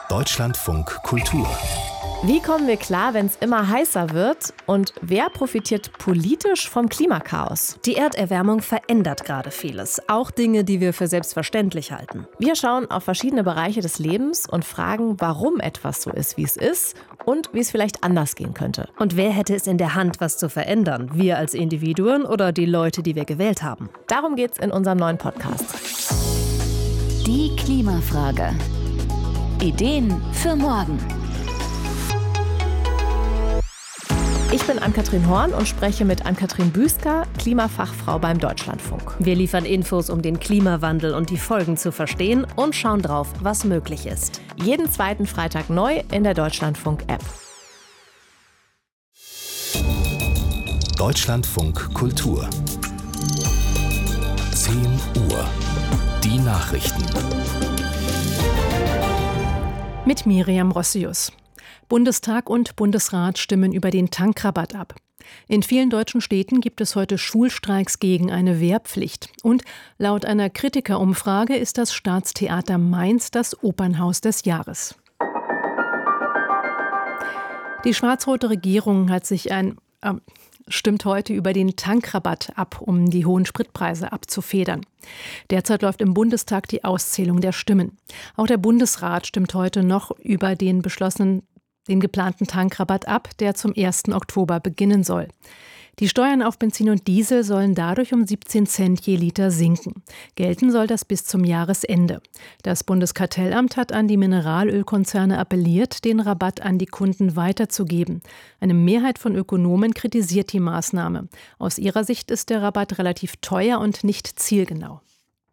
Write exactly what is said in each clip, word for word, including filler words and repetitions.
Deutschlandfunk Kultur. Wie kommen wir klar, wenn es immer heißer wird? Und wer profitiert politisch vom Klimakaos? Die Erderwärmung verändert gerade vieles, auch Dinge, die wir für selbstverständlich halten. Wir schauen auf verschiedene Bereiche des Lebens und fragen, warum etwas so ist, wie es ist und wie es vielleicht anders gehen könnte. Und wer hätte es in der Hand, was zu verändern? Wir als Individuen oder die Leute, die wir gewählt haben? Darum geht's in unserem neuen Podcast. Die Klimafrage. Ideen für morgen. Ich bin Ann-Kathrin Horn und spreche mit Ann-Kathrin Büsker, Klimafachfrau beim Deutschlandfunk. Wir liefern Infos, um den Klimawandel und die Folgen zu verstehen und schauen drauf, was möglich ist. Jeden zweiten Freitag neu in der Deutschlandfunk-App. Deutschlandfunk Kultur. zehn Uhr. Die Nachrichten. Mit Miriam Rossius. Bundestag und Bundesrat stimmen über den Tankrabatt ab. In vielen deutschen Städten gibt es heute Schulstreiks gegen eine Wehrpflicht. Und laut einer Kritikerumfrage ist das Staatstheater Mainz das Opernhaus des Jahres. Die schwarz-rote Regierung hat sich ein... Äh, stimmt heute über den Tankrabatt ab, um die hohen Spritpreise abzufedern. Derzeit läuft im Bundestag die Auszählung der Stimmen. Auch der Bundesrat stimmt heute noch über den beschlossenen, den geplanten Tankrabatt ab, der zum ersten Oktober beginnen soll. Die Steuern auf Benzin und Diesel sollen dadurch um siebzehn Cent je Liter sinken. Gelten soll das bis zum Jahresende. Das Bundeskartellamt hat an die Mineralölkonzerne appelliert, den Rabatt an die Kunden weiterzugeben. Eine Mehrheit von Ökonomen kritisiert die Maßnahme. Aus ihrer Sicht ist der Rabatt relativ teuer und nicht zielgenau.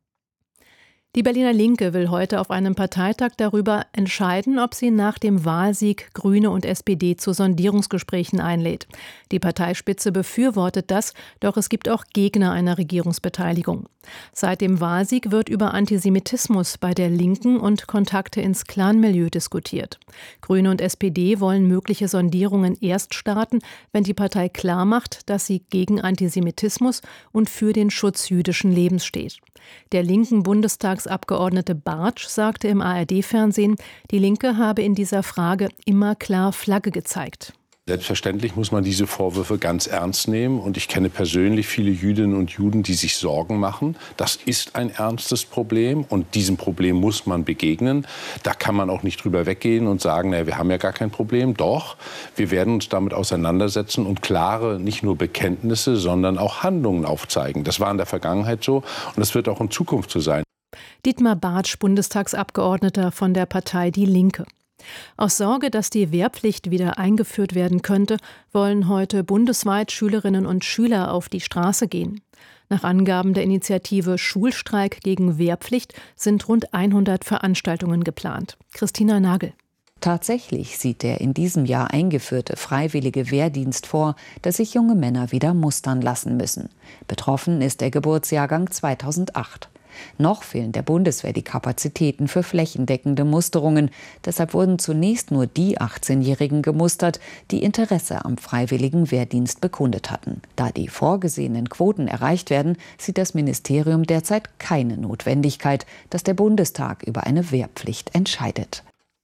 Die Berliner Linke will heute auf einem Parteitag darüber entscheiden, ob sie nach dem Wahlsieg Grüne und S P D zu Sondierungsgesprächen einlädt. Die Parteispitze befürwortet das, doch es gibt auch Gegner einer Regierungsbeteiligung. Seit dem Wahlsieg wird über Antisemitismus bei der Linken und Kontakte ins Clanmilieu diskutiert. Grüne und S P D wollen mögliche Sondierungen erst starten, wenn die Partei klarmacht, dass sie gegen Antisemitismus und für den Schutz jüdischen Lebens steht. Der linken Bundestagsabgeordnete Bartsch sagte im A R D-Fernsehen, die Linke habe in dieser Frage immer klar Flagge gezeigt. Selbstverständlich muss man diese Vorwürfe ganz ernst nehmen. Und ich kenne persönlich viele Jüdinnen und Juden, die sich Sorgen machen. Das ist ein ernstes Problem und diesem Problem muss man begegnen. Da kann man auch nicht drüber weggehen und sagen, naja, wir haben ja gar kein Problem. Doch, wir werden uns damit auseinandersetzen und klare, nicht nur Bekenntnisse, sondern auch Handlungen aufzeigen. Das war in der Vergangenheit so und das wird auch in Zukunft so sein. Dietmar Bartsch, Bundestagsabgeordneter von der Partei Die Linke. Aus Sorge, dass die Wehrpflicht wieder eingeführt werden könnte, wollen heute bundesweit Schülerinnen und Schüler auf die Straße gehen. Nach Angaben der Initiative Schulstreik gegen Wehrpflicht sind rund hundert Veranstaltungen geplant. Christina Nagel. Tatsächlich sieht der in diesem Jahr eingeführte freiwillige Wehrdienst vor, dass sich junge Männer wieder mustern lassen müssen. Betroffen ist der Geburtsjahrgang zweitausendacht. Noch fehlen der Bundeswehr die Kapazitäten für flächendeckende Musterungen. Deshalb wurden zunächst nur die achtzehnjährigen gemustert, die Interesse am freiwilligen Wehrdienst bekundet hatten. Da die vorgesehenen Quoten erreicht werden, sieht das Ministerium derzeit keine Notwendigkeit, dass der Bundestag über eine Wehrpflicht entscheidet.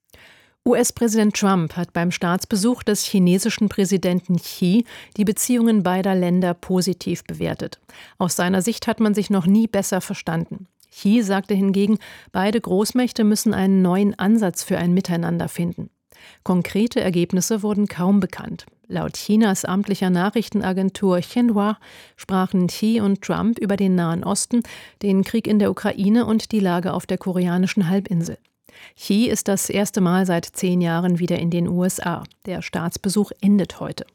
U S-Präsident Trump hat beim Staatsbesuch des chinesischen Präsidenten Xi die Beziehungen beider Länder positiv bewertet. Aus seiner Sicht hat man sich noch nie besser verstanden. Xi sagte hingegen, beide Großmächte müssen einen neuen Ansatz für ein Miteinander finden. Konkrete Ergebnisse wurden kaum bekannt. Laut Chinas amtlicher Nachrichtenagentur Xinhua sprachen Xi und Trump über den Nahen Osten, den Krieg in der Ukraine und die Lage auf der koreanischen Halbinsel. Xi ist das erste Mal seit zehn Jahren wieder in den U S A. Der Staatsbesuch endet heute.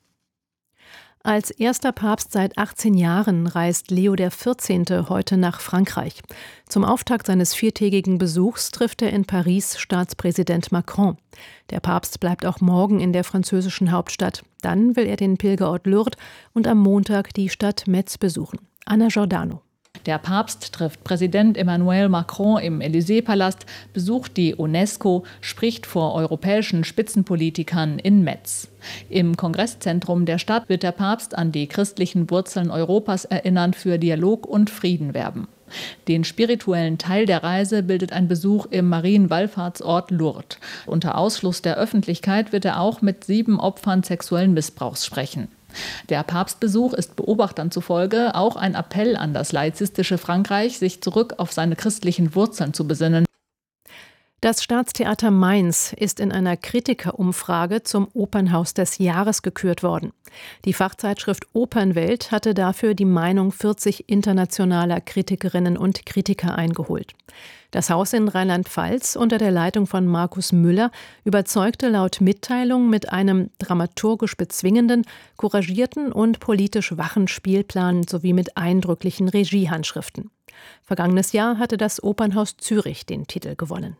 Als erster Papst seit achtzehn Jahren reist Leo der vierzehnte heute nach Frankreich. Zum Auftakt seines viertägigen Besuchs trifft er in Paris Staatspräsident Macron. Der Papst bleibt auch morgen in der französischen Hauptstadt. Dann will er den Pilgerort Lourdes und am Montag die Stadt Metz besuchen. Anna Giordano. Der Papst trifft Präsident Emmanuel Macron im Élysée-Palast, besucht die UNESCO, spricht vor europäischen Spitzenpolitikern in Metz. Im Kongresszentrum der Stadt wird der Papst an die christlichen Wurzeln Europas erinnern, für Dialog und Frieden werben. Den spirituellen Teil der Reise bildet ein Besuch im Marienwallfahrtsort Lourdes. Unter Ausschluss der Öffentlichkeit wird er auch mit sieben Opfern sexuellen Missbrauchs sprechen. Der Papstbesuch ist Beobachtern zufolge auch ein Appell an das laizistische Frankreich, sich zurück auf seine christlichen Wurzeln zu besinnen. Das Staatstheater Mainz ist in einer Kritikerumfrage zum Opernhaus des Jahres gekürt worden. Die Fachzeitschrift Opernwelt hatte dafür die Meinung vierzig internationaler Kritikerinnen und Kritiker eingeholt. Das Haus in Rheinland-Pfalz unter der Leitung von Markus Müller überzeugte laut Mitteilung mit einem dramaturgisch bezwingenden, couragierten und politisch wachen Spielplan sowie mit eindrücklichen Regiehandschriften. Vergangenes Jahr hatte das Opernhaus Zürich den Titel gewonnen.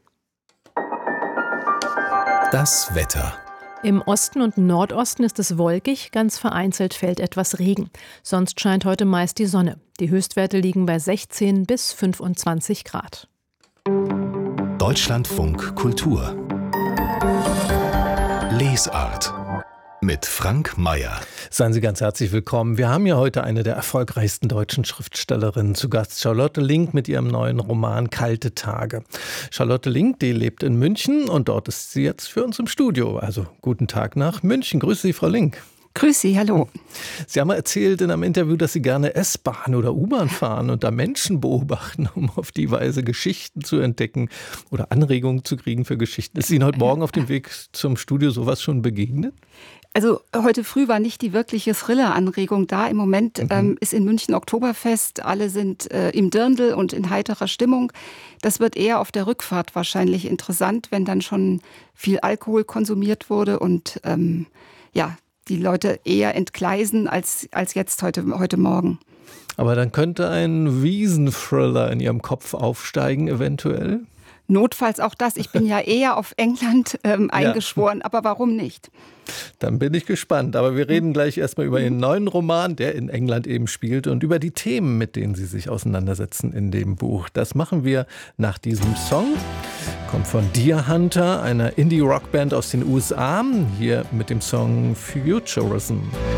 Das Wetter. Im Osten und Nordosten ist es wolkig, ganz vereinzelt fällt etwas Regen. Sonst scheint heute meist die Sonne. Die Höchstwerte liegen bei sechzehn bis fünfundzwanzig Grad. Deutschlandfunk Kultur. Lesart. Mit Frank Mayer. Seien Sie ganz herzlich willkommen. Wir haben ja heute eine der erfolgreichsten deutschen Schriftstellerinnen zu Gast, Charlotte Link mit ihrem neuen Roman Kalte Tage. Charlotte Link, die lebt in München und dort ist sie jetzt für uns im Studio. Also guten Tag nach München. Grüße Sie, Frau Link. Grüß Sie, hallo. Sie haben mal erzählt in einem Interview, dass Sie gerne S-Bahn oder U-Bahn fahren und da Menschen beobachten, um auf die Weise Geschichten zu entdecken oder Anregungen zu kriegen für Geschichten. Ist Ihnen heute Morgen auf dem Weg zum Studio sowas schon begegnet? Also heute früh war nicht die wirkliche Thriller-Anregung da. Im Moment mhm. ähm, ist in München Oktoberfest. Alle sind äh, im Dirndl und in heiterer Stimmung. Das wird eher auf der Rückfahrt wahrscheinlich interessant, wenn dann schon viel Alkohol konsumiert wurde und ähm, ja, die Leute eher entgleisen als, als jetzt heute, heute Morgen. Aber dann könnte ein Wiesenthriller in Ihrem Kopf aufsteigen eventuell? Notfalls auch das. Ich bin ja eher auf England ähm, eingeschworen, ja. Aber warum nicht? Dann bin ich gespannt. Aber wir reden gleich erstmal über Ihren neuen Roman, der in England eben spielt und über die Themen, mit denen Sie sich auseinandersetzen in dem Buch. Das machen wir nach diesem Song. Kommt von Deer Hunter, einer Indie-Rock-Band aus den U S A. Hier mit dem Song Futurism.